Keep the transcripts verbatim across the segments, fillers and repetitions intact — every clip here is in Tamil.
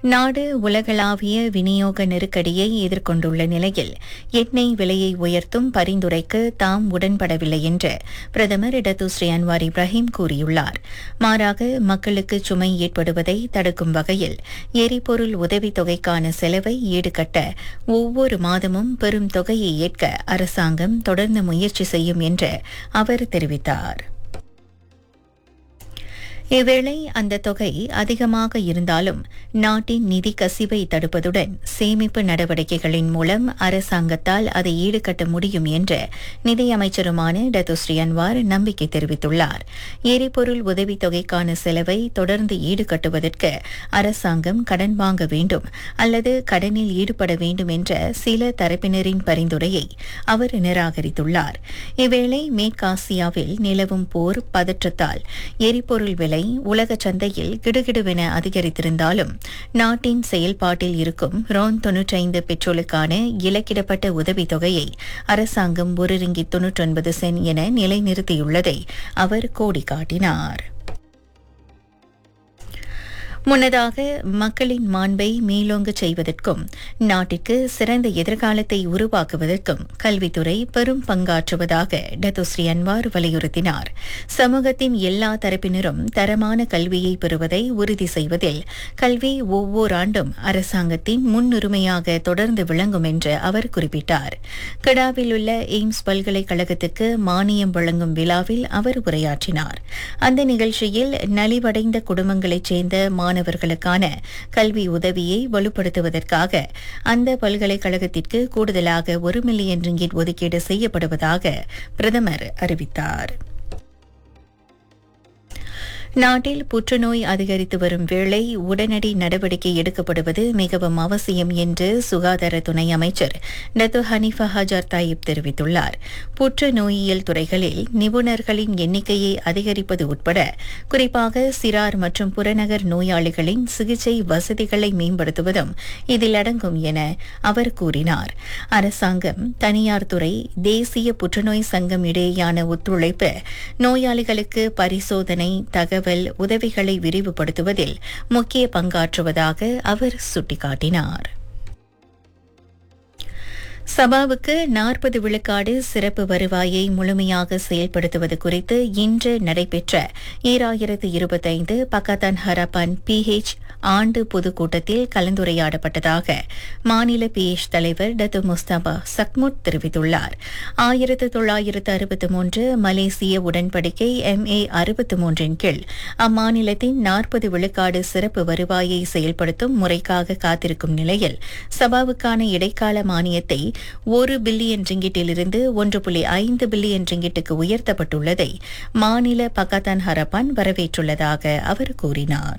நாடு உலகளாவிய விநியோக நெருக்கடியை எதிர்கொண்டுள்ள நிலையில் எண்ணெய் விலையை உயர்த்தும் பரிந்துரைக்கு தாம் உடன்படவில்லை என்று பிரதமர் இடதுஸ்ரீ அன்வார் இப்ராஹிம் கூறியுள்ளார். மாறாக மக்களுக்கு சுமை ஏற்படுவதை தடுக்கும் வகையில் எரிபொருள் உதவித் தொகைக்கான செலவை ஈடுகட்ட ஒவ்வொரு மாதமும் பெரும் தொகையை ஏற்க அரசாங்கம் தொடர்ந்து முயற்சி செய்யும் என்று அவர் தெரிவித்தார். இவ்வேளை அந்த தொகை அதிகமாக இருந்தாலும் நாட்டின் நிதி கசிவை தடுப்பதுடன் சேமிப்பு நடவடிக்கைகளின் மூலம் அரசாங்கத்தால் அதை ஈடுகட்ட முடியும் என்று நிதியமைச்சருமான டத்துஸ்ரீ அன்வார் நம்பிக்கை தெரிவித்துள்ளார். எரிபொருள் உதவித் தொகைக்கான செலவை தொடர்ந்து ஈடுகட்டுவதற்கு அரசாங்கம் கடன் வாங்க வேண்டும் அல்லது கடனில் ஈடுபட வேண்டும் என்ற சில தரப்பினரின் பரிந்துரையை அவர் நிராகரித்துள்ளார். இவ்வேளை மேற்காசியாவில் நிலவும் போர் பதற்றத்தால் எரிபொருள் விலை உலக சந்தையில் கிடுகிடுவென அதிகரித்திருந்தாலும் நாட்டின் செயல்பாட்டில் இருக்கும் ரோன் தொன்னூற்றி ஐந்து பெட்ரோலுக்கான இலக்கிடப்பட்ட உதவித் தொகையை அரசாங்கம் ஒரு ரிங்கிட் தொன்னூற்றி ஒன்பது சென்ட் என நிலைநிறுத்தியுள்ளதை அவர் கோடிக்காட்டினார். முன்னதாக மக்களின் மாண்பை மேலோங்கச் செய்வதற்கும் நாட்டிற்கு சிறந்த எதிர்காலத்தை உருவாக்குவதற்கும் கல்வித்துறை பெரும் பங்காற்றுவதாக டத்துஸ்ரீ அன்வார் வலியுறுத்தினார். சமூகத்தின் எல்லா தரப்பினரும் தரமான கல்வியை பெறுவதை உறுதி செய்வதில் கல்வி ஒவ்வொரு ஆண்டும் அரசாங்கத்தின் முன்னுரிமையாக தொடர்ந்து விளங்கும் என்று அவர் குறிப்பிட்டார். கடாவில் உள்ள எய்ம்ஸ் பல்கலைக்கழகத்துக்கு மானியம் வழங்கும் விழாவில் அவர் உரையாற்றினார். அந்த நிகழ்ச்சியில் நலிவடைந்த குடும்பங்களைச் சேர்ந்த மாணவர்களுக்கான கல்வி உதவியை வலுப்படுத்துவதற்காக அந்த பல்கலைக்கழகத்திற்கு கூடுதலாக ஒரு மில்லியன் ரிங்கிட் ஒதுக்கீடு செய்யப்படுவதாக பிரதமர் அறிவித்தார். நாட்டில் புற்றுநோய் அதிகரித்து வரும் வேளை உடனடி நடவடிக்கை எடுக்கப்படுவது மிகவும் அவசியம் என்று சுகாதார துணை அமைச்சர் டத்து ஹனீஃபா ஹஜார் தாயிப் தெரிவித்துள்ளார். புற்றுநோயியல் துறைகளில் நிபுணர்களின் எண்ணிக்கையை அதிகரிப்பது உட்பட குறிப்பாக சிறார் மற்றும் புறநகர் நோயாளிகளின் சிகிச்சை வசதிகளை மேம்படுத்துவதும் இதில் அடங்கும் என அவர் கூறினார். அரசாங்கம், தனியார் துறை, தேசிய புற்றுநோய் சங்கம் இடையேயான ஒத்துழைப்பு நோயாளிகளுக்கு பரிசோதனை, தகவல் உதவிகளை விரிவுபடுத்துவதில் முக்கிய பங்காற்றுவதாக அவர் சுட்டிக்காட்டினார். சபாவுக்கு நாற்பது விழுக்காடு சிறப்பு வருவாயை முழுமையாக செயல்படுத்துவது குறித்து இன்று நடைபெற்ற ஈராயிரத்து இருபத்தைந்து பக்கத்தான் ஹரப்பான் பிஹெச் ஆண்டு பொதுக்கூட்டத்தில் கலந்துரையாடப்பட்டதாக மாநில பிஎச் தலைவர் டத்து முஸ்தபா சக்முட் தெரிவித்துள்ளார். ஆயிரத்து தொள்ளாயிரத்து அறுபத்தி மூன்று மலேசிய உடன்படிக்கை எம் ஏ அறுபத்தி மூன்றின் கீழ் அம்மாநிலத்தின் நாற்பது விழுக்காடு சிறப்பு வருவாயை செயல்படுத்தும் முறைக்காக காத்திருக்கும் நிலையில் சபாவுக்கான இடைக்கால மானியத்தை ஒரு பில்லியன் ரிங்கிட்டிலிருந்து ஒன்று புள்ளி ஐந்து பில்லியன் ரிங்கிட்டுக்கு உயர்த்தப்பட்டுள்ளதை மாநில பக்கத்தான் ஹரப்பான் வரவேற்றுள்ளதாக அவர் கூறினார்.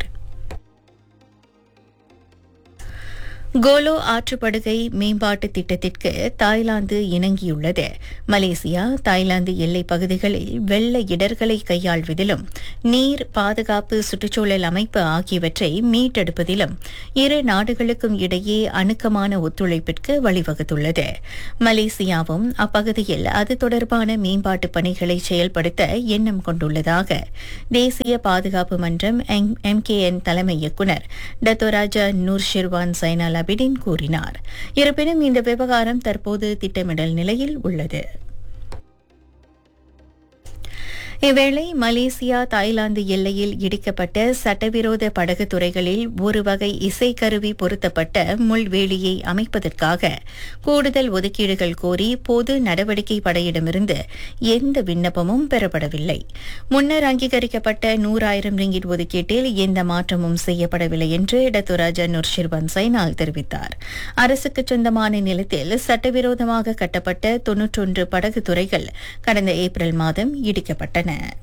கோலோ ஆற்றுப்படுகை மேம்பாட்டு திட்டத்திற்கு தாய்லாந்து இணங்கியுள்ளது. மலேசியா தாய்லாந்து எல்லைப் பகுதிகளில் வெள்ள இடர்களை கையாள்வதிலும் நீர் பாதுகாப்பு, சுற்றுச்சூழல் அமைப்பு ஆகியவற்றை மீட்டெடுப்பதிலும் இரு நாடுகளுக்கும் இடையே அணுக்கமான ஒத்துழைப்பிற்கு வழிவகுத்துள்ளது. மலேசியாவும் அப்பகுதியில் அது தொடர்பான மேம்பாட்டு பணிகளை செயல்படுத்த எண்ணம் கொண்டுள்ளதாக தேசிய பாதுகாப்பு மன்றம் எம் கே என் தலைமை இயக்குநர் டத்தோராஜா நூர் ஷிர்வான் சைனால் அபிடின் கூறினார். இருப்பினும் இந்த விவகாரம் தற்போது திட்டமிடல் நிலையில் உள்ளது. இவ்வேளை மலேசியா தாய்லாந்து எல்லையில் இடிக்கப்பட்ட சட்டவிரோத படகு துறைகளில் ஒரு வகை இசைக்கருவி பொருத்தப்பட்ட முள்வேலியை அமைப்பதற்காக கூடுதல் ஒதுக்கீடுகள் கோரி பொது நடவடிக்கை படையிடமிருந்து எந்த விண்ணப்பமும் பெறப்படவில்லை. முன்னர் அங்கீகரிக்கப்பட்ட நூறாயிரம் ரிங்கிட் ஒதுக்கீட்டில் எந்த மாற்றமும் செய்யப்படவில்லை என்று டத்துராஜா நுர்ஷிர்வான் சைனால் தெரிவித்தார். அரசுக்கு சொந்தமான நிலத்தில் சட்டவிரோதமாக கட்டப்பட்ட தொன்னூற்றொன்று படகு துறைகள் கடந்த ஏப்ரல் மாதம் இடிக்கப்பட்டன.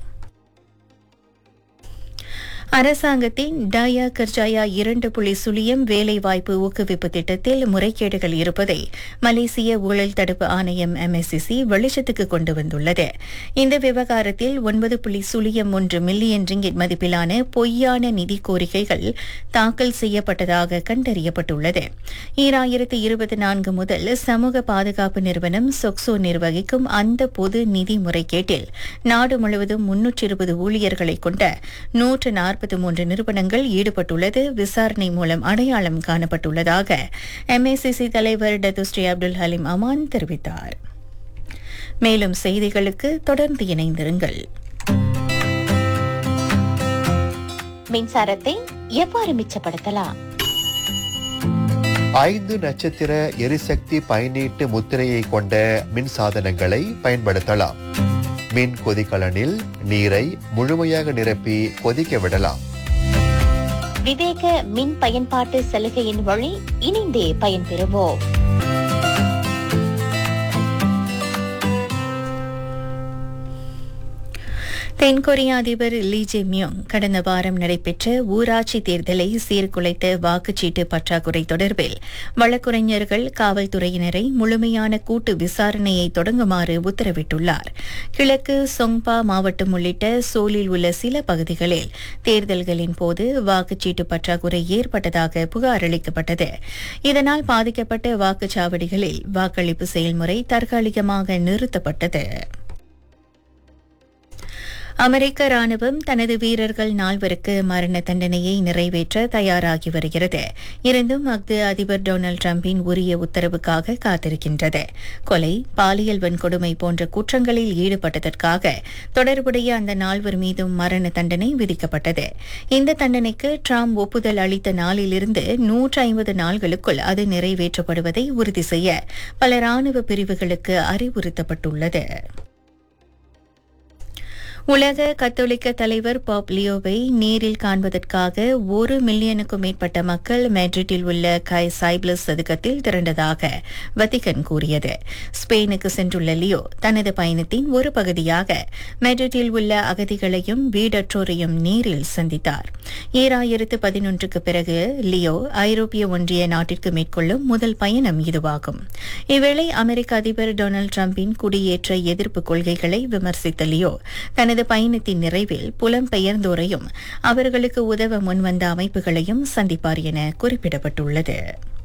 அரசாங்கத்தின் டயா கர்ஜாயா இரண்டு புள்ளி சுழியம் வேலைவாய்ப்பு ஊக்குவிப்பு திட்டத்தில் முறைகேடுகள் இருப்பதை மலேசிய ஊழல் தடுப்பு ஆணையம் எம் எஸ் சி வெளிச்சத்துக்கு கொண்டு வந்துள்ளது. இந்த விவகாரத்தில் ஒன்பது புள்ளி சுழியம் ஒன்று மில்லியன் ரிங்கிட் மதிப்பிலான பொய்யான நிதி கோரிக்கைகள் தாக்கல் செய்யப்பட்டதாக கண்டறியப்பட்டுள்ளது. ஈராயிரத்து இருபத்தி நான்கு முதல் சமூக பாதுகாப்பு நிறுவனம் சொக்சோ நிர்வகிக்கும் அந்த பொது நிதி முறைகேட்டில் நாடு முழுவதும் முன்னூற்று இருபது ஊழியர்களை கொண்ட நூற்று நாற்பது நாற்பத்தி மூன்று நிறுவனங்கள் ஈடுபட்டுள்ளது விசாரணை மூலம் அடையாளம் காணப்பட்டுள்ளதாக எம்ஏசிசி தலைவர் டத்துஸ்ரீ அப்துல் ஹலீம் அமான் தெரிவித்தார். மேலும் செய்திகளுக்கு தொடர்ந்து இணைந்திருங்கள். மின்சாரத்தை எவ்வாறு மிச்சப்படுத்தலாம்? ஐந்து நட்சத்திர எரிசக்தி பயனீட்டு முத்திரையை கொண்ட மின் சாதனங்களை பயன்படுத்தலாம். மின் கொதிகலனில் நீரை முழுமையாக நிரப்பி கொதிக்க விடலாம். விவேக மின் பயன்பாட்டு சலுகையின் வழி இணைந்தே பயன்பெறுவோம். தென்கொரிய அதிபர் லீ ஜே மியோங் கடந்த வாரம் நடைபெற்ற ஊராட்சி தேர்தலை சீர்குலைத்த வாக்குச்சீட்டு பற்றாக்குறை தொடர்பில் வழக்குரைஞர்கள் காவல்துறையினரை முழுமையான கூட்டு விசாரணையை தொடங்குமாறு உத்தரவிட்டுள்ளார். கிழக்கு சொங்பா மாவட்டம் உள்ளிட்ட சோலில் உள்ள சில பகுதிகளில் தேர்தல்களின் போது வாக்குச்சீட்டு பற்றாக்குறை ஏற்பட்டதாக புகார் அளிக்கப்பட்டது. இதனால் பாதிக்கப்பட்ட வாக்குச்சாவடிகளில் வாக்களிப்பு செயல்முறை தற்காலிகமாக நிறுத்தப்பட்டது. அமெரிக்க ராணுவம் தனது வீரர்கள் நால்வருக்கு மரண தண்டனையை நிறைவேற்ற தயாராகி வருகிறது. இருந்தும் அஃது அதிபர் டொனால்டு டிரம்பின் உரிய உத்தரவுக்காக காத்திருக்கின்றது. கொலை, பாலியல் வன்கொடுமை போன்ற குற்றங்களில் ஈடுபட்டதற்காக தொடர்புடைய அந்த நால்வர் மீதும் மரண தண்டனை விதிக்கப்பட்டது. இந்த தண்டனைக்கு டிரம்ப் ஒப்புதல் அளித்த நாளிலிருந்து நூற்று ஐம்பது நாள்களுக்குள் அது நிறைவேற்றப்படுவதை உறுதி செய்ய பல ராணுவ பிரிவுகளுக்கு அறிவுறுத்தப்பட்டுள்ளது. உலக கத்தோலிக்க தலைவர் பாப் லியோவை நேரில் காண்பதற்காக ஒரு மில்லியனுக்கும் மேற்பட்ட மக்கள் மேட்ரிட்டில் உள்ள கை சைப்ளஸ் சதுக்கத்தில் திரண்டதாக வத்திகன் கூறியது. ஸ்பெயினுக்கு சென்றுள்ள லியோ தனது பயணத்தின் ஒரு பகுதியாக மேட்ரிட்டில் உள்ள அகதிகளையும் வீடற்றோரையும் நேரில் சந்தித்தார். ஈராயிரத்து பதினொன்றுக்கு பிறகு லியோ ஐரோப்பிய ஒன்றிய நாட்டிற்கு மேற்கொள்ளும் முதல் பயணம் இதுவாகும். இவ்வேளை அமெரிக்க அதிபர் டொனால்டு டிரம்பின் குடியேற்ற எதிர்ப்பு கொள்கைகளை விமர்சித்த லியோ தனது பயணத்தின் நிறைவில் புலம்பெயர்ந்தோரையும் அவர்களுக்கு உதவ முன்வந்த அமைப்புகளையும் சந்திப்பார் என குறிப்பிடப்பட்டுள்ளது.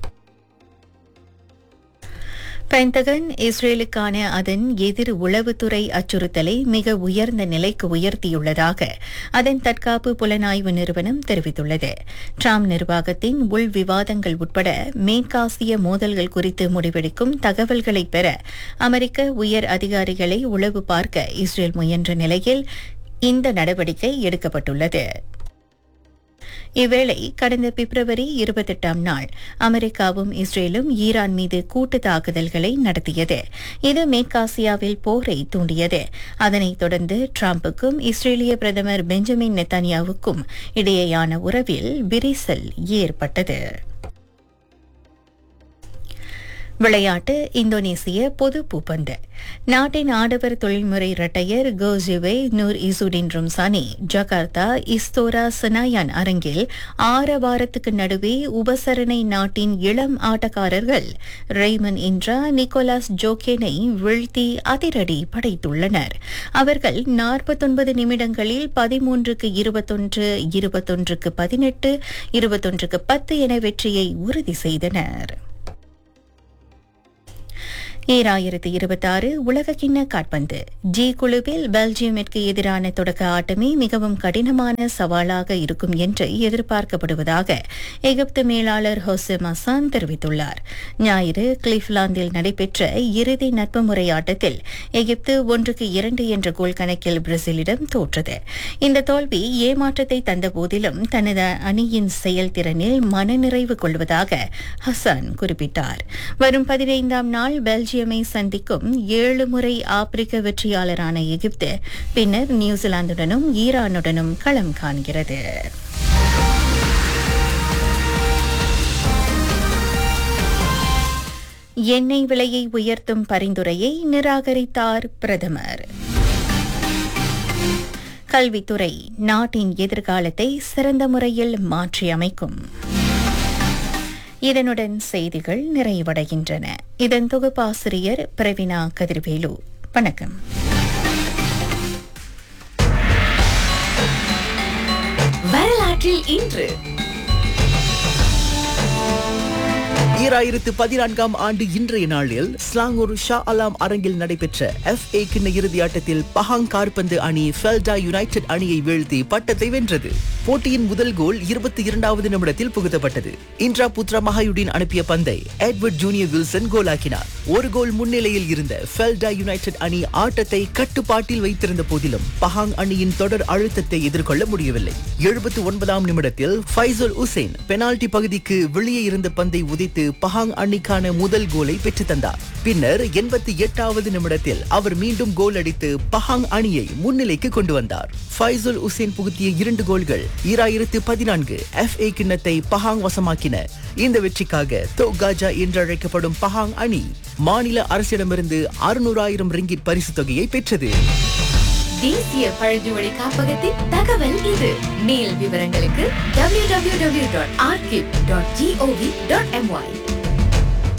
பென்டகன் இஸ்ரேலுக்கான அதன் எதிர் உளவுத்துறை அச்சுறுத்தலை மிக உயர்ந்த நிலைக்கு உயர்த்தியுள்ளதாக அதன் தற்காப்பு புலனாய்வு நிறுவனம் தெரிவித்துள்ளது. டிரம்ப் நிர்வாகத்தின் உள் விவாதங்கள் உட்பட மேற்காசிய மோதல்கள் குறித்து முடிவெடுக்கும் தகவல்களை பெற அமெரிக்க உயர் அதிகாரிகளை உளவு பார்க்க இஸ்ரேல் முயன்ற நிலையில் இந்த நடவடிக்கை எடுக்கப்பட்டுள்ளது. இவ்வேளை கடந்த பிப்ரவரி இருபத்தெட்டாம் நாள் அமெரிக்காவும் இஸ்ரேலும் ஈரான் மீது கூட்டு தாக்குதல்களை நடத்தியது. இது மேற்காசியாவில் போரை தூண்டியது. அதனைத் தொடர்ந்து டிரம்புக்கும் இஸ்ரேலிய பிரதமர் பெஞ்சமின் நெத்தன்யாவுக்கும் இடையேயான உறவில் விரிசல் ஏற்பட்டது. விளையாட்டு. இந்தோனேசிய பொது பூப்பந்து. நாட்டின் ஆடவர் தொழில்முறை இரட்டையர் கோஜிவே நூர் இசுடின் ரும்சானி ஜகார்த்தா இஸ்தோரா சனாயான் அரங்கில் ஆறு வாரத்துக்கு நடுவே உபசரணை நாட்டின் இளம் ஆட்டக்காரர்கள் ரெய்மன் இன்ட்ரா, நிக்கோலாஸ் ஜோகேனை வீழ்த்தி அதிரடி படைத்துள்ளனர். அவர்கள் நாற்பத்தொன்பது நிமிடங்களில் பதிமூன்றுக்கு இருபத்தொன்று, இருபத்தொன்றுக்கு பதினெட்டு, இருபத்தொன்றுக்கு பத்து என வெற்றியை உறுதி செய்தனர். ஈராயிரத்து இருபத்தாறு உலகக்கிண்ண காற்பந்து ஜி குழுவில் பெல்ஜியமிற்கு எதிரான தொடக்க ஆட்டமே மிகவும் கடினமான சவாலாக இருக்கும் என்று எதிர்பார்க்கப்படுவதாக எகிப்து மேலாளர் ஹோசே மசான் தெரிவித்துள்ளார். ஞாயிறு கிளிஃப்லாந்தில் நடைபெற்ற இறுதி நட்பு முறை ஆட்டத்தில் எகிப்து ஒன்றுக்கு இரண்டு என்ற கோல் கணக்கில் பிரேசிலிடம் தோற்றது. இந்த தோல்வி ஏமாற்றத்தை தந்த போதிலும் தனது அணியின் செயல்திறனில் மனநிறைவு கொள்வதாக ஹசான் குறிப்பிட்டார். வரும் பதினைந்தாம் நாள் பெல்ஜியம் சந்திக்கும் ஏழு முறை ஆப்பிரிக்க வெற்றியாளரான எகிப்து பின்னர் நியூசிலாந்துடனும் ஈரானுடனும் களம் காண்கிறது. எண்ணெய் விலையை உயர்த்தும் பரிந்துரையை நிராகரித்தார் பிரதமர். கல்வித்துறை நாட்டின் எதிர்காலத்தை சிறந்த முறையில் மாற்றியமைக்கும். இதனுடன் செய்திகள் நிறைவடைகின்றன. இதன் தொகுப்பாசிரியர் பிரவீனா கதிர்வேலு. வணக்கம். வரலாற்றில் இன்று ஈராயிரத்து பதினான்காம் ஆண்டு இன்றைய நாளில் ஸ்லாங்கூர் ஷா அலாம் அரங்கில் நடைபெற்ற எஃப் ஏ கிண்ண இறுதி ஆட்டத்தில் பஹாங் காற்பந்து அணி ஃபெல்டா யுனைடெட் அணியை வீழ்த்தி பட்டத்தை வென்றது. போட்டியின் முதல் கோல் இருபத்தி இரண்டாவது நிமிடத்தில் புகுத்தப்பட்டது. இன்ட்ரா புத்ரா மஹாயுடின் அனுப்பிய பந்தை எட்வர்ட் ஜூனியர் வில்சன் கோலாக்கினார். ஒரு கோல் முன்னிலையில் இருந்த ஃபெல்டா யுனைடெட் அணி ஆட்டத்தை கட்டுப்பாட்டில் வைத்திருந்த போதிலும் பஹாங் அணியின் தொடர் அழுத்தத்தை எதிர்கொள்ள முடியவில்லை. எழுபத்தி ஒன்பதாம் நிமிடத்தில் ஃபைசல் உசேன் பெனால்டி பகுதிக்கு வெளியே இருந்த பந்தை உதைத்து பஹாங் அணிக்கான முதல் கோலை பெற்று தந்தார். பின்னர் எண்பத்தி எட்டாவது நிமிடத்தில் அவர் மீண்டும் கோல் அடித்து பஹாங் அணியை முன்னிலைக்கு கொண்டு வந்தார். ஃபைசல் உசேன் புகுத்திய இரண்டு கோல்கள் ஈராயிரத்து பதினான்கு எஃப் ஏ கிண்ணத்தை பஹாங் வசமாக்கின. இந்த வெற்றிக்காக தோகாஜா என்றழைக்கப்படும் பஹாங் அணி மாநில அரசிடமிருந்து அறுநூறாயிரம் ரிங்கிட் பரிசு தொகையை பெற்றது. தேசிய பழங்குடி காப்பகத்தின் தகவல் இது. மேல் விவரங்களுக்கு W W W dot ஆர்கிப் dot gov dot MY.